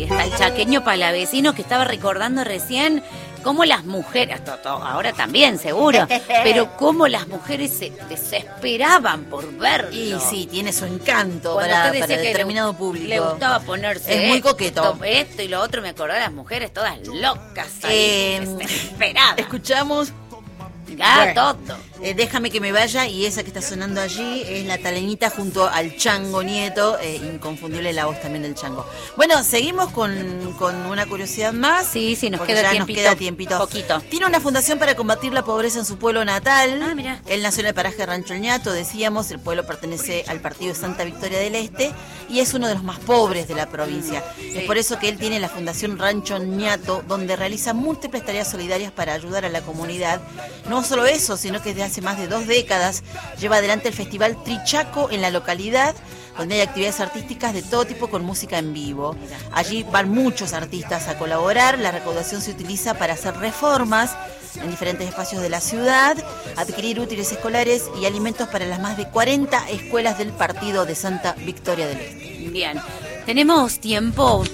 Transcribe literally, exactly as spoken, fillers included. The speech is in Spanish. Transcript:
ahí está el chaqueño palavecino que estaba recordando recién cómo las mujeres, ahora también seguro, pero cómo las mujeres se desesperaban por verlo. Y sí, tiene su encanto Cuando para, usted para decía que determinado le, público. Le gustaba ponerse es muy esto, coqueto. Esto y lo otro, me acordaba de las mujeres todas locas ahí, Eh, desesperadas. Escuchamos... Ah, Bueno, todo. Eh, déjame que me vaya, y esa que está sonando allí es la Taleñita junto al Chango Nieto, eh, inconfundible la voz también del Chango. Bueno, seguimos con, con una curiosidad más. Sí, sí, nos porque queda ya tiempito, nos queda tiempito. Poquito. Tiene una fundación para combatir la pobreza en su pueblo natal. Ah, mira. Él nació en el paraje Rancho El Ñato, decíamos, el pueblo pertenece al partido de Santa Victoria del Este y es uno de los más pobres de la provincia. Mm, sí. Es por eso que él tiene la fundación Rancho El Ñato, donde realiza múltiples tareas solidarias para ayudar a la comunidad. No solo eso, sino que desde hace más de dos décadas lleva adelante el Festival Trichaco en la localidad, donde hay actividades artísticas de todo tipo con música en vivo. Allí van muchos artistas a colaborar. La recaudación se utiliza para hacer reformas en diferentes espacios de la ciudad, adquirir útiles escolares y alimentos para las más de cuarenta escuelas del partido de Santa Victoria del Este. Bien, tenemos tiempo